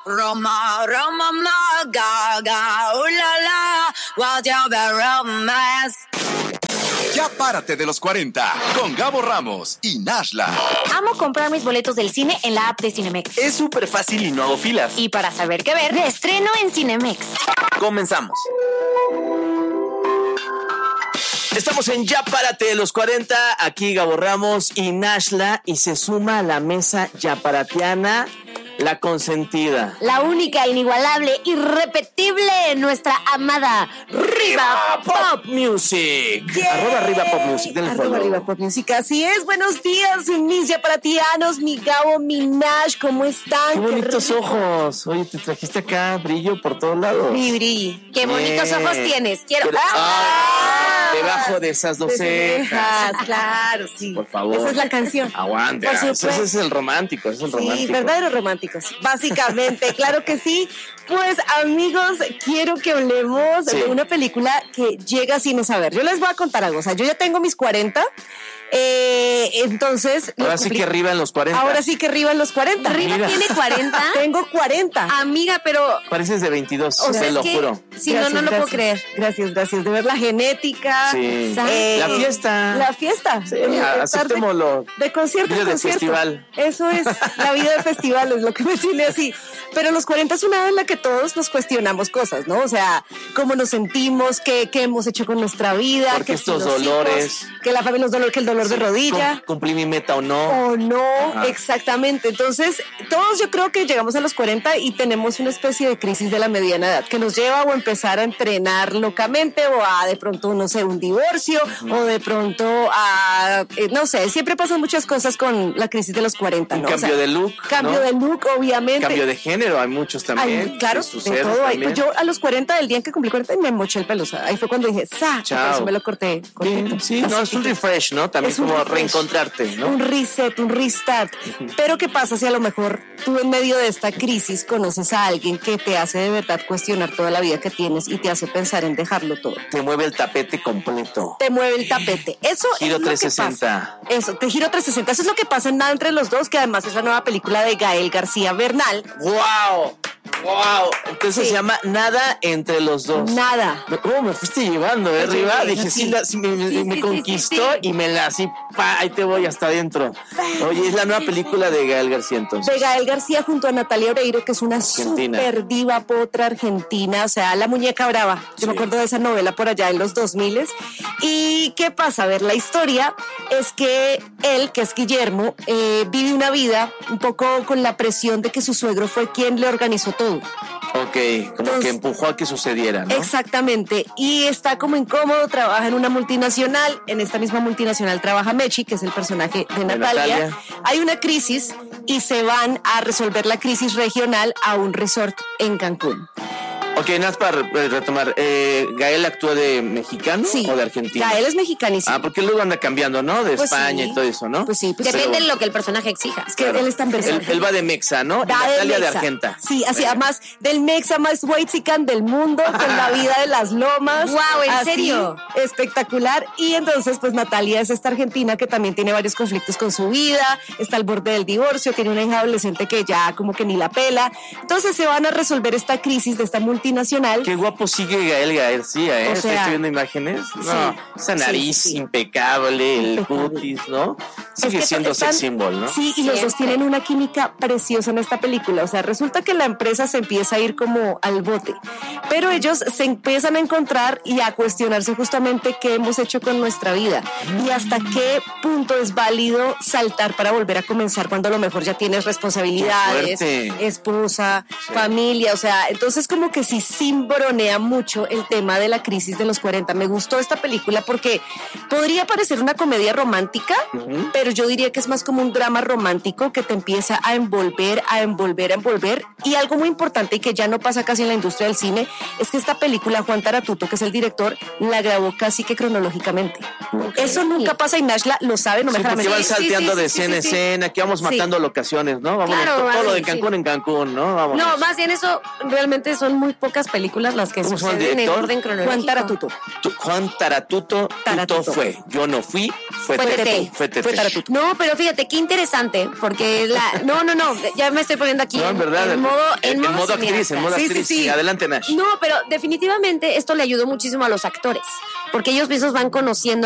Roma, Roma, ma, gaga, la, whatever romance. Ya párate de los 40 con Gabo Ramos y Nashla. Amo comprar mis boletos del cine en la app de Cinemex. Es súper fácil y no hago filas. Y para saber qué ver, de estreno en Cinemex. Comenzamos. Estamos en Ya Párate de los 40, aquí Gabo Ramos y Nashla, y se suma a la mesa yaparatiana la consentida. La única, inigualable, irrepetible, nuestra amada Riva Pop Music. Yeah. @Riva Pop Music. Riva Pop Music. Así es, buenos días, mis yaparatianos, mi Gabo, mi Nash, ¿cómo están? Qué bonitos ojos. Oye, te trajiste acá brillo por todos lados. Brilli. Qué bonitos ojos tienes. Quiero. Debajo de esas dos cejas. Claro, sí. Por favor. Esa es la canción. Aguante. Ese es el romántico. Sí, verdaderos románticos. Básicamente, claro que sí. Pues, amigos, quiero que hablemos de una película que llega sin saber. Yo les voy a contar algo. O sea, yo ya tengo mis 40. Entonces. Ahora sí que arriba en los 40. Ahora sí que arriba en los 40. ¿Arriba tiene 40? Tengo 40. Amiga, pero. Pareces de 22, o sea, te lo juro. Sí, no lo puedo creer. Gracias. De ver la genética. Sí. La fiesta. La fiesta. Sí, aceptémoslo. De concierto en concierto. Festival. Eso es. La vida de festival es lo que me tiene así. Pero los 40 es una edad en la que todos nos cuestionamos cosas, ¿no? O sea, cómo nos sentimos, qué hemos hecho con nuestra vida. Porque estos dolores. Hijos, que la familia, los dolores, que el dolor de rodilla. ¿Cumplí mi meta o no? O no, ajá. Exactamente. Entonces, todos yo creo que llegamos a los 40 y tenemos una especie de crisis de la mediana edad que nos lleva o a empezar a entrenar locamente o a de pronto, no sé, un divorcio o de pronto a, no sé, siempre pasan muchas cosas con la crisis de los 40, ¿no? Cambio de look. Cambio de look, obviamente. Cambio de género, hay muchos también. Claro, de todo. Pues yo a los 40, el día en que cumplí 40, me moché el pelo. O sea, ahí fue cuando dije, ¡sa! Por eso me lo corté. Bien, sí, no, es un refresh, ¿no? También es como reencontrarte, ¿no? Un reset, un restart. Pero ¿qué pasa si a lo mejor tú en medio de esta crisis conoces a alguien que te hace de verdad cuestionar toda la vida que tienes y te hace pensar en dejarlo todo? Te mueve el tapete completo. Te mueve el tapete. Eso Giro es lo 360. que pasa. Eso, te giro 360. Eso es lo que pasa en Nada entre los dos, que además es la nueva película de Gael García Bernal. ¡Wow! ¡Wow! Entonces se llama Nada entre los dos. Nada. ¿Cómo me fuiste llevando, Riva? Dije, sí, me conquistó y me la así, ahí te voy hasta adentro. Oye, es la nueva película de Gael García entonces. De Gael García junto a Natalia Oreiro, que es una super diva potra argentina, o sea, la muñeca brava. Yo me acuerdo de esa novela por allá en los 2000. ¿Y qué pasa? A ver, la historia es que él, que es Guillermo, vive una vida un poco con la presión de que su suegro fue quien le organizó todo. Ok, como que empujó a que sucediera, ¿no? Exactamente, y está como incómodo, trabaja en una multinacional, en esta misma multinacional trabaja Mechi, que es el personaje de Natalia. Hay una crisis y se van a resolver la crisis regional a un resort en Cancún. Ok, nada más para retomar, ¿Gael actúa de mexicano o de argentino? Gael es mexicanísimo. Ah, porque luego anda cambiando, ¿no? De pues España sí. Y todo eso, ¿no? Pues sí. Pues depende de lo que el personaje exija. Es que claro. Él es tan versátil. Él va de mexa, ¿no? Y Natalia de Argenta. Sí, así además del mexa más whitezican del mundo, con la vida de las lomas. ¡Wow! ¿En así, serio? Espectacular. Y entonces, pues Natalia es esta argentina que también tiene varios conflictos con su vida, está al borde del divorcio, tiene una hija adolescente que ya como que ni la pela. Entonces se van a resolver esta crisis de esta multinacional. Qué guapo sigue Gael García, ¿eh? O sea, ¿Estoy viendo imágenes? No, esa nariz impecable, el cutis, ¿no? Sigue siendo sex symbol, ¿no? Sí, y los dos tienen una química preciosa en esta película. O sea, resulta que la empresa se empieza a ir como al bote, pero ellos se empiezan a encontrar y a cuestionarse justamente qué hemos hecho con nuestra vida y hasta qué punto es válido saltar para volver a comenzar cuando a lo mejor ya tienes responsabilidades, esposa, familia. O sea, entonces como que sí cimbronea mucho el tema de la crisis de los 40. Me gustó esta película porque podría parecer una comedia romántica, pero yo diría que es más como un drama romántico que te empieza a envolver. Y algo muy importante y que ya no pasa casi en la industria del cine es que esta película, Juan Taratuto, que es el director, la grabó casi que cronológicamente. Eso nunca pasa y Nashla lo sabe, no me deja mentir. Que van salteando de escena en escena, que vamos matando locaciones, ¿no? Vamos claro, todo lo de Cancún en Cancún, ¿no? Vámonos. No, más bien eso realmente son muy pocas películas las que ¿Cómo se llama el suceden en director? orden cronológico. Juan Taratuto. Juan Taratuto, Taratuto. Tuto fue. Yo no fui, fue Fue Tete. Tete. Fue Tete. Fue Taratuto. No, pero fíjate, qué interesante, porque no, ya me estoy poniendo aquí No, en verdad. en modo actriz, en modo cineasta. actriz. Sí. Adelante, Nash. No, pero definitivamente esto le ayudó muchísimo a los actores, porque ellos mismos van conociendo